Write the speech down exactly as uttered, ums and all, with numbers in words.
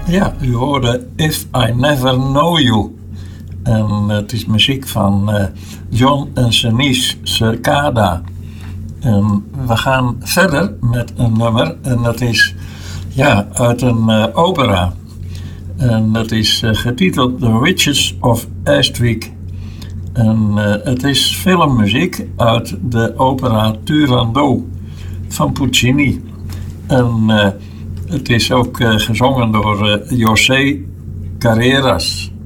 Ja, u hoorde If I Never Know You. En het is muziek van uh, John en Senice Cercada. En we gaan verder met een nummer. En dat is ja, uit een uh, opera. En dat is uh, getiteld The Witches of Eastwick. En uh, het is filmmuziek uit de opera Turandot van Puccini. En uh, het is ook uh, gezongen door uh, José Carreras.